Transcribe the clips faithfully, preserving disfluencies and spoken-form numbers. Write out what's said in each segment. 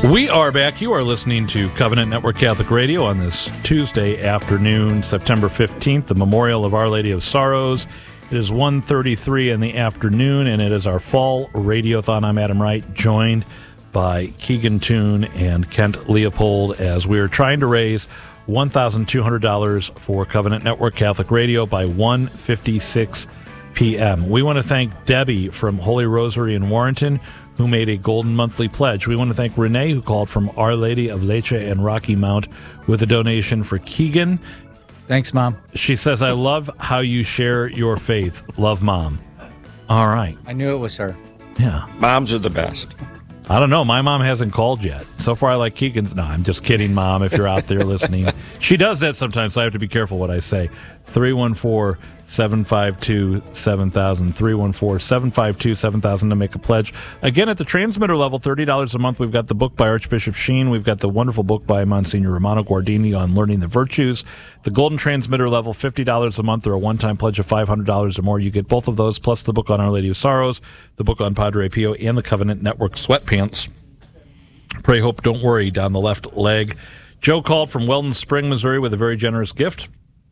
We are back. You are listening to Covenant Network Catholic Radio on this Tuesday afternoon, September fifteenth, the memorial of Our Lady of Sorrows. It is one thirty-three in the afternoon, and it is our fall radiothon. I'm Adam Wright, joined by Keegan Toon and Kent Leopold, as we are trying to raise one thousand two hundred dollars for Covenant Network Catholic Radio by one fifty-six p.m. We want to thank Debbie from Holy Rosary in Warrenton, who made a golden monthly pledge. We want to thank Renee, who called from Our Lady of Leche and Rocky Mount with a donation for Keegan. Thanks, Mom. She says, I love how you share your faith. Love, Mom. All right. I knew it was her. Yeah. Moms are the best. I don't know. My mom hasn't called yet. So far, I like Keegan's. No, I'm just kidding, Mom, if you're out there listening. She does that sometimes, so I have to be careful what I say. three one four, seven five two, seven thousand. three one four, seven five two, seven thousand to make a pledge. Again, at the transmitter level, thirty dollars a month. We've got the book by Archbishop Sheen. We've got the wonderful book by Monsignor Romano Guardini on learning the virtues. The golden transmitter level, fifty dollars a month, or a one-time pledge of five hundred dollars or more. You get both of those, plus the book on Our Lady of Sorrows, the book on Padre Pio, and the Covenant Network sweatpants. Pray, hope, don't worry down the left leg. Joe called from Weldon Spring, Missouri, with a very generous gift.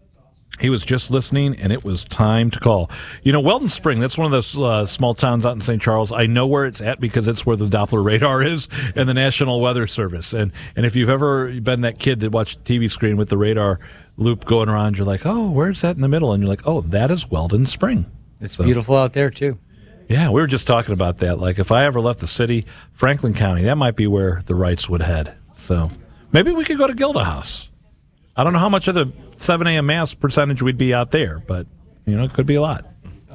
He was just listening, and it was time to call. You know, Weldon Spring, that's one of those uh, small towns out in Saint Charles. I know where it's at because it's where the Doppler radar is and the National Weather Service. And and if you've ever been that kid that watched the T V screen with the radar loop going around, you're like, oh, where's that in the middle? And you're like, oh, that is Weldon Spring. It's so beautiful out there, too. Yeah, we were just talking about that. Like, if I ever left the city, Franklin County, that might be where the Wrights would head. So maybe we could go to Gilda House. I don't know how much of the seven a.m. Mass percentage we'd be out there, but, you know, it could be a lot.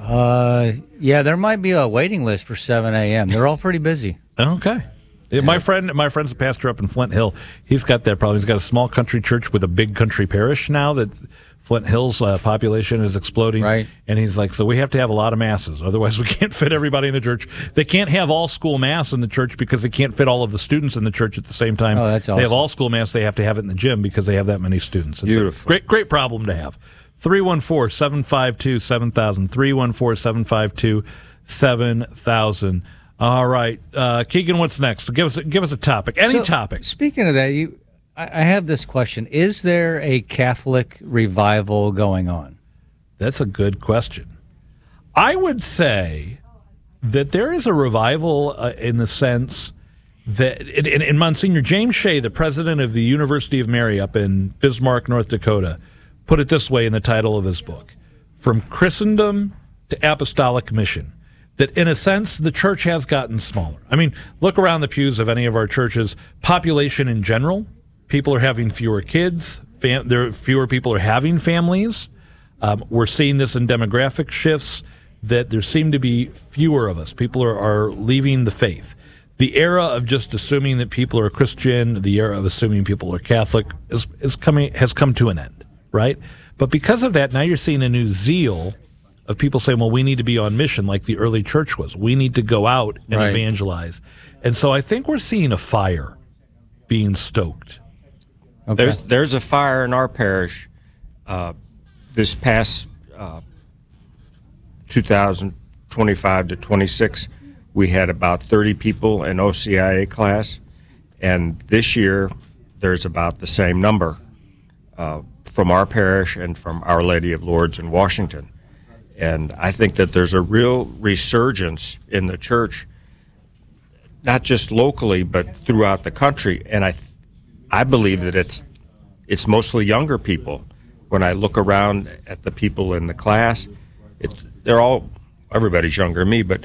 Uh, yeah, there might be a waiting list for seven a.m. They're all pretty busy. Okay. Yeah. My friend, my friend's a pastor up in Flint Hill. He's got that problem. He's got a small country church with a big country parish now that Flint Hill's uh, population is exploding. Right. And he's like, so we have to have a lot of masses. Otherwise, we can't fit everybody in the church. They can't have all school mass in the church because they can't fit all of the students in the church at the same time. Oh, that's awesome. They have all school mass. They have to have it in the gym because they have that many students. It's Beautiful. a great, great problem to have. three one four, seven five two, seven thousand. three one four, seven five two, seven thousand. All right, uh, Keegan, what's next? Give us give us a topic, any So, topic. Speaking of that, you, I, I have this question. Is there a Catholic revival going on? That's a good question. I would say that there is a revival uh, in the sense that, in, in, in Monsignor James Shea, the president of the University of Mary up in Bismarck, North Dakota, put it this way in the title of his book, From Christendom to Apostolic Mission. That in a sense, the church has gotten smaller. I mean, look around the pews of any of our churches. Population in general, people are having fewer kids. Fam- there fewer people are having families. Um, we're seeing this in demographic shifts, that there seem to be fewer of us. People are, are leaving the faith. The era of just assuming that people are Christian, the era of assuming people are Catholic, is, is coming has come to an end, right? But because of that, now you're seeing a new zeal of people saying, well, we need to be on mission like the early church was. We need to go out and right. evangelize. And so I think we're seeing a fire being stoked. Okay. There's there's a fire in our parish. Uh, this past uh, two thousand twenty-five to twenty-six, we had about thirty people in O C I A class, and this year there's about the same number uh, from our parish and from Our Lady of Lourdes in Washington. And I think that there's a real resurgence in the church, not just locally, but throughout the country. And I, I believe that it's, it's mostly younger people. When I look around at the people in the class, it's, they're all, everybody's younger than me, but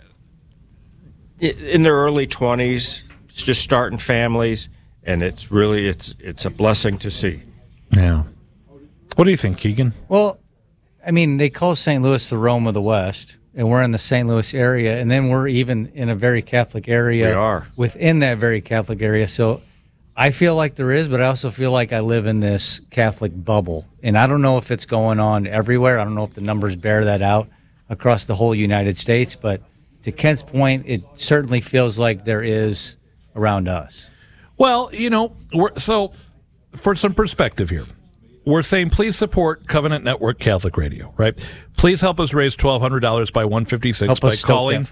in their early twenties, it's just starting families, and it's really, it's, it's a blessing to see. Yeah. What do you think, Keegan? Well, I mean, they call Saint Louis the Rome of the West, and we're in the Saint Louis area, and then we're even in a very Catholic area. We are. Within that very Catholic area. So I feel like there is, but I also feel like I live in this Catholic bubble. And I don't know if it's going on everywhere. I don't know if the numbers bear that out across the whole United States. But to Kent's point, it certainly feels like there is around us. Well, you know, we're, so for some perspective here, we're saying please support Covenant Network Catholic Radio, right? Please help us raise twelve hundred dollars by one fifty-six Help by us stoke calling that fire.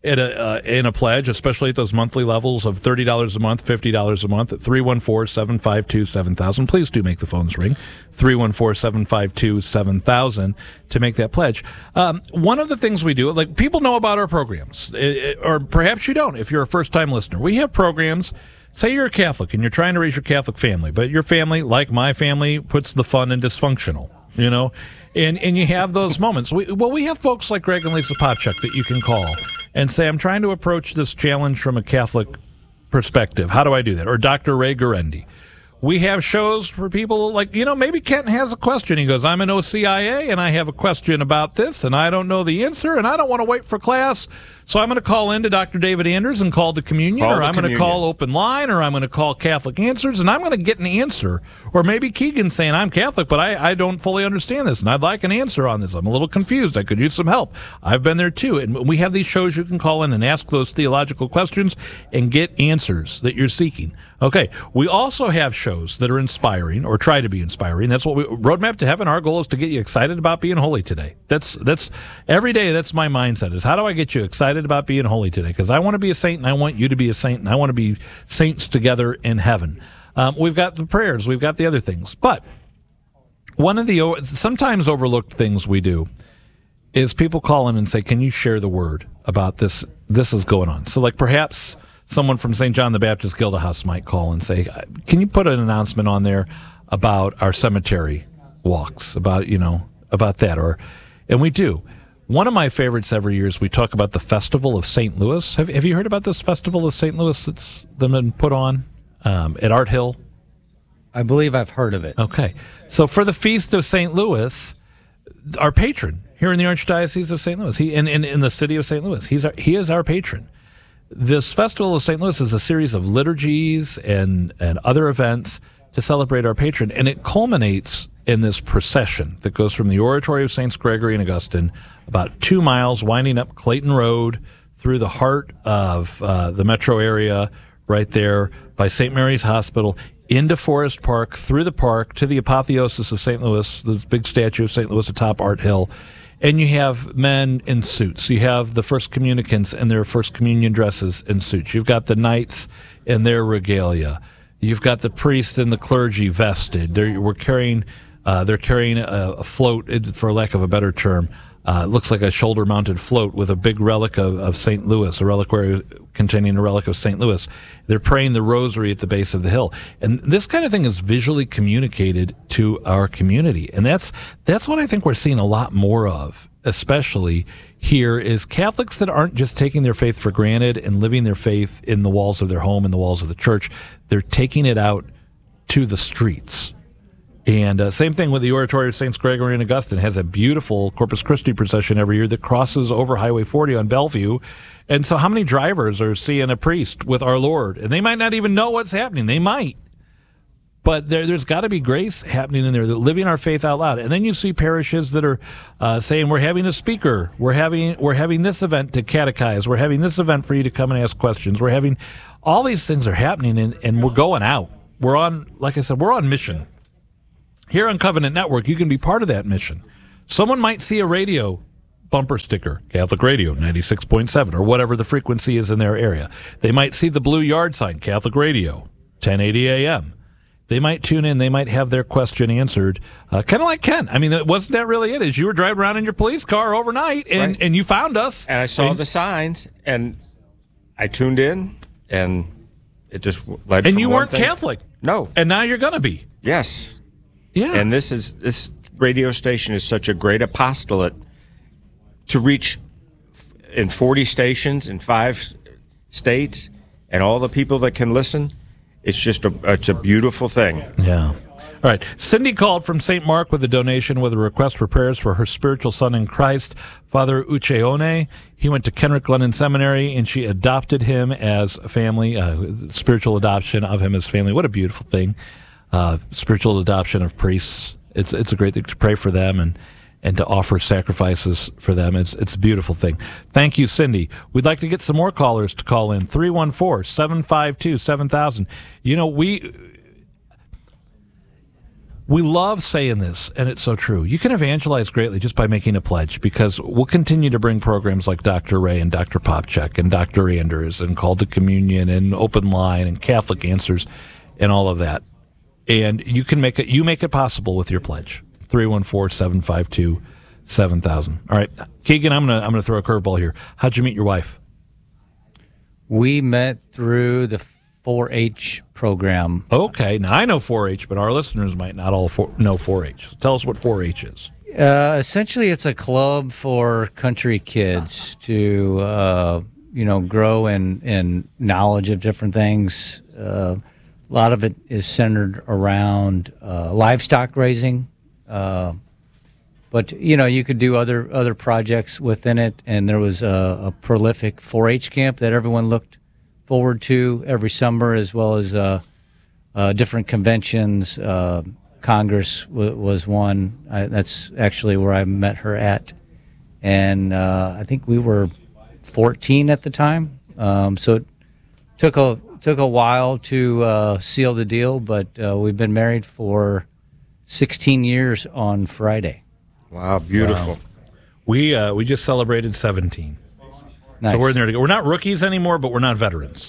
in a, uh, in a pledge, especially at those monthly levels of thirty dollars a month, fifty dollars a month at three one four, seven five two, seven thousand. Please do make the phones ring, three one four, seven five two, seven thousand to make that pledge. Um, one of the things we do, like people know about our programs, it, it, or perhaps you don't if you're a first-time listener. We have programs. Say you're a Catholic and you're trying to raise your Catholic family, but your family, like my family, puts the fun in dysfunctional, you know, and and you have those moments. We, well, we have folks like Greg and Lisa Popchuk that you can call and say, I'm trying to approach this challenge from a Catholic perspective. How do I do that? Or Doctor Ray Guarendi. We have shows for people like, you know, maybe Kent has a question. He goes, I'm an O C I A and I have a question about this and I don't know the answer and I don't want to wait for class. So I'm going to call in to Doctor David Anders and call to communion, call or I'm going to call Open Line, or I'm going to call Catholic Answers, and I'm going to get an answer. Or maybe Keegan's saying, I'm Catholic, but I, I don't fully understand this, and I'd like an answer on this. I'm a little confused. I could use some help. I've been there too. And we have these shows you can call in and ask those theological questions and get answers that you're seeking. Okay, we also have shows that are inspiring, or try to be inspiring. That's what we, Roadmap to Heaven, our goal is to get you excited about being holy today. That's, that's every day, that's my mindset, is how do I get you excited about being holy today? Because I want to be a saint and I want you to be a saint and I want to be saints together in heaven. Um, we've got the prayers, we've got the other things. But one of the sometimes overlooked things we do is people call in and say, can you share the word about this? This is going on. So like perhaps someone from Saint John the Baptist Guild House might call and say, can you put an announcement on there about our cemetery walks, about, you know, about that? Or, and we do. One of my favorites every year is we talk about the Festival of Saint Louis. Have, have you heard about this Festival of Saint Louis that's been put on um, at Art Hill? I believe I've heard of it. Okay. So for the Feast of Saint Louis, our patron here in the Archdiocese of Saint Louis, he in, in, in the city of Saint Louis, he's our, he is our patron. This Festival of Saint Louis is a series of liturgies and, and other events to celebrate our patron, and it culminates in this procession that goes from the Oratory of Saints Gregory and Augustine, about two miles, winding up Clayton Road, through the heart of uh, the metro area, right there by Saint Mary's Hospital, into Forest Park, through the park, to the apotheosis of Saint Louis, the big statue of Saint Louis atop Art Hill. And you have men in suits. You have the first communicants in their first communion dresses in suits. You've got the knights in their regalia. You've got the priests and the clergy vested. They're, we're carrying... Uh, they're carrying a, a float, for lack of a better term. Uh, it looks like a shoulder-mounted float with a big relic of, of Saint Louis, a reliquary containing a relic of Saint Louis. They're praying the rosary at the base of the hill. And this kind of thing is visually communicated to our community. And that's that's what I think we're seeing a lot more of, especially here, is Catholics that aren't just taking their faith for granted and living their faith in the walls of their home and the walls of the church. They're taking it out to the streets. And uh, same thing with the Oratory of Saints Gregory and Augustine. It has a beautiful Corpus Christi procession every year that crosses over Highway forty on Bellevue. And so how many drivers are seeing a priest with our Lord? And they might not even know what's happening. They might. But there, there's got to be grace happening in there. They're living our faith out loud. And then you see parishes that are uh, saying, we're having a speaker. We're having we're having this event to catechize. We're having this event for you to come and ask questions. We're having... All these things are happening, and, and we're going out. We're on, like I said, we're on mission. Here on Covenant Network, you can be part of that mission. Someone might see a radio bumper sticker, Catholic Radio ninety-six point seven, or whatever the frequency is in their area. They might see the blue yard sign, Catholic Radio, ten eighty A M. They might tune in. They might have their question answered, uh, kind of like Ken. I mean, wasn't that really it? As you were driving around in your police car overnight, and, right. and you found us. And I saw and, the signs, and I tuned in, and it just led And from you one weren't thing. Catholic. No. And now you're going to be. Yes. Yeah. And this is this radio station is such a great apostolate to reach in forty stations in five states, and all the people that can listen. It's just a it's a beautiful thing. Yeah. All right. Cindy called from Saint Mark with a donation with a request for prayers for her spiritual son in Christ, Father Ucheone. He went to Kenrick Glennon Seminary, and she adopted him as a family, uh, spiritual adoption of him as family. What a beautiful thing. Uh, spiritual adoption of priests. It's it's a great thing to pray for them and, and to offer sacrifices for them. It's it's a beautiful thing. Thank you, Cindy. We'd like to get some more callers to call in. three one four, seven five two, seven thousand. You know, we... We love saying this, and it's so true. You can evangelize greatly just by making a pledge, because we'll continue to bring programs like Doctor Ray and Doctor Popchak and Doctor Anders and Call to Communion and Open Line and Catholic Answers and all of that. And you can make it, you make it possible with your pledge. three one four, seven five two, seven thousand. All right, Keegan, I'm going to I'm gonna throw a curveball here. How'd you meet your wife? We met through the four H program. Okay, now I know four H, but our listeners might not all for, know four H. So tell us what four H is. Uh, essentially, it's a club for country kids to, uh, you know, grow in, in knowledge of different things. Uh, a lot of it is centered around uh, livestock raising. Uh, but, you know, you could do other other projects within it, and there was a, a prolific four H camp that everyone looked forward to every summer, as well as uh, uh, different conventions. Uh, Congress w- was one. I, that's actually where I met her at. And uh, I think we were fourteen at the time. Um, so it took a, took a while to uh, seal the deal, but uh, we've been married for sixteen years on Friday. Wow, beautiful. Wow. We, uh, we just celebrated seventeen. Nice. So we're in there together. We're not rookies anymore, but we're not veterans.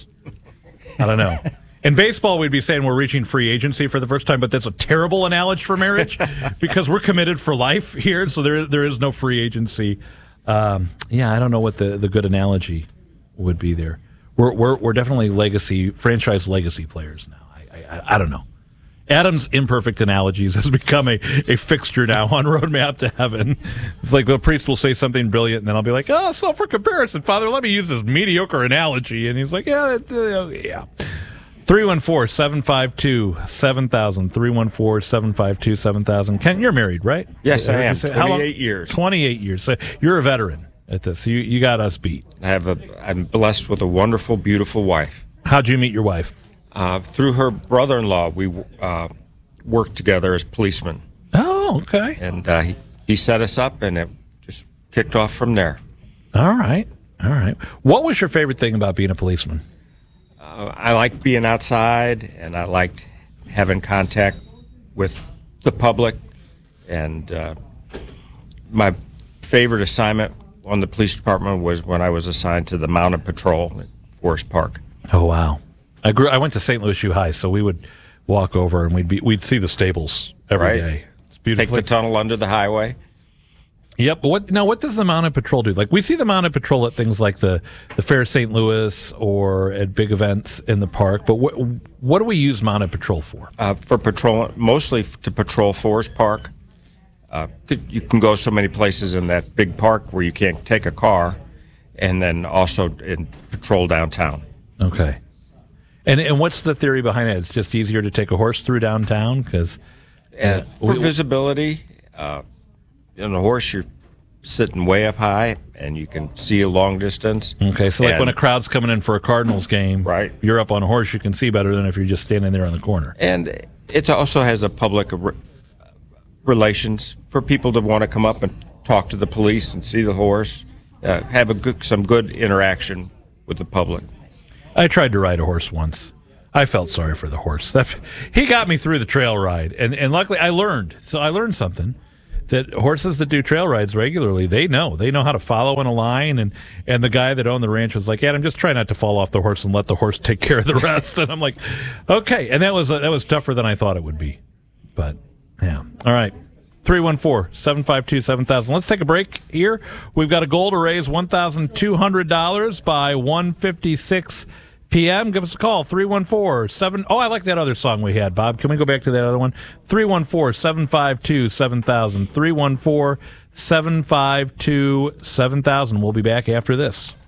I don't know. In baseball, we'd be saying we're reaching free agency for the first time, but that's a terrible analogy for marriage because we're committed for life here, so there there is no free agency. Um, yeah, I don't know what the, the good analogy would be there. We're we're we're definitely legacy franchise legacy players now. I I, I don't know. Adam's imperfect analogies has become a, a fixture now on Roadmap to Heaven. It's like the priest will say something brilliant, and then I'll be like, oh, so for comparison, Father, let me use this mediocre analogy. And he's like, yeah, uh, yeah. three one four, seven five two, seven thousand. three one four, seven five two, seven thousand. Ken, you're married, right? Yes, I am. How long? twenty-eight years. twenty-eight years. So you're a veteran at this. You, you got us beat. I have a, I'm blessed with a wonderful, beautiful wife. How'd you meet your wife? Uh, through her brother-in-law, we uh, worked together as policemen. Oh, okay. And uh, he, he set us up, and it just kicked off from there. All right. All right. What was your favorite thing about being a policeman? Uh, I liked being outside, and I liked having contact with the public. And uh, my favorite assignment on the police department was when I was assigned to the Mounted Patrol at Forest Park. Oh, wow. I grew. I went to Saint Louis U High, so we would walk over and we'd be we'd see the stables every Right. day. It's beautiful. Take the tunnel under the highway. Yep. But what now? What does the Mounted Patrol do? Like we see the Mounted Patrol at things like the the Fair of Saint Louis or at big events in the park. But what what do we use Mounted Patrol for? Uh, for patrol, mostly f- to patrol Forest Park. Uh, 'cause you can go so many places in that big park where you can't take a car, and then also in patrol downtown. Okay. And and what's the theory behind that? It's just easier to take a horse through downtown because And for visibility, uh, on a horse you're sitting way up high and you can see a long distance. Okay, so like And- when a crowd's coming in for a Cardinals game, Right. You're up on a horse, you can see better than if you're just standing there on the corner. And it also has a public re- relations for people to want to come up and talk to the police and see the horse, uh, have a good, some good interaction with the public. I tried to ride a horse once. I felt sorry for the horse. That, he got me through the trail ride, and, and luckily I learned. So I learned something, that horses that do trail rides regularly, they know. They know how to follow in a line, and, and the guy that owned the ranch was like, Adam, just try not to fall off the horse and let the horse take care of the rest. And I'm like, okay. And that was that was tougher than I thought it would be. But, yeah. All right. three one four, seven five two, seven thousand. Let's take a break here. We've got a goal to raise one thousand two hundred dollars by one fifty-six p.m. Give us a call, three one four, seven Oh, I like that other song we had, Bob. Can we go back to that other one? three one four, seven five two, seven thousand. three one four, seven five two, seven thousand. We'll be back after this.